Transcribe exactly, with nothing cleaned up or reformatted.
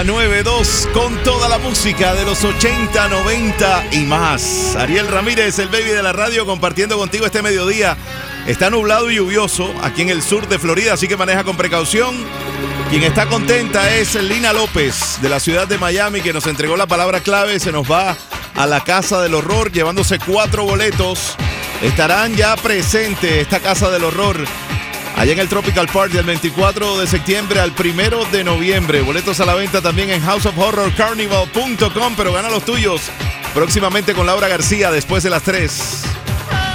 nueve dos con toda la música de los ochenta, noventa y más. Ariel Ramírez, el baby de la radio, compartiendo contigo este mediodía. Está nublado y lluvioso aquí en el sur de Florida, así que maneja con precaución. Quien está contenta es Lina López, de la ciudad de Miami, que nos entregó la palabra clave. Se nos va a la Casa del Horror llevándose cuatro boletos. Estarán ya presentes esta Casa del Horror allá en el Tropical Park del veinticuatro de septiembre al primero de noviembre. Boletos a la venta también en house of horror carnival punto com, pero gana los tuyos próximamente con Laura García después de las tres.